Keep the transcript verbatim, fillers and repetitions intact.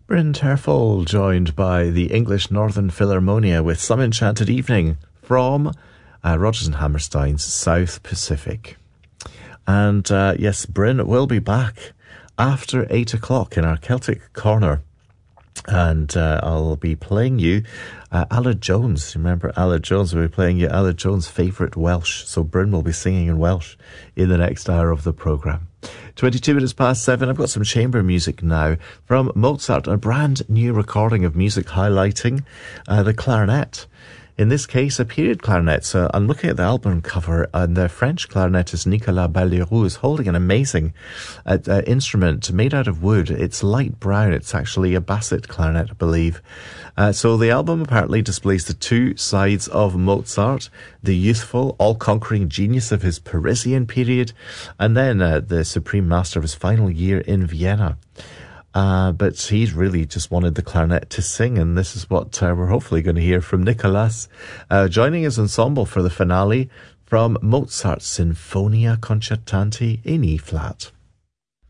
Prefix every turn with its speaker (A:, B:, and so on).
A: Bryn Terfel, joined by the English Northern Philharmonia with Some Enchanted Evening from uh, Rodgers and Hammerstein's South Pacific. And uh, yes, Bryn will be back after eight o'clock in our Celtic Corner. And uh, I'll be playing you uh, Aled Jones. Remember Aled Jones? We'll be playing you Aled Jones' favourite Welsh. So Bryn will be singing in Welsh in the next hour of the programme. twenty-two minutes past seven. I've got some chamber music now from Mozart, a brand new recording of music highlighting uh, the clarinet. In this case, a period clarinet. So I'm looking at the album cover, and the French clarinetist Nicolas Balleroux is holding an amazing uh, uh, instrument made out of wood. It's light brown. It's actually a basset clarinet, I believe. Uh, so the album apparently displays the two sides of Mozart, the youthful, all-conquering genius of his Parisian period, and then uh, the supreme master of his final year in Vienna. Uh, but he's really just wanted the clarinet to sing, and this is what uh, we're hopefully going to hear from Nicolas, uh, joining his ensemble for the finale from Mozart's Sinfonia Concertante in E-flat.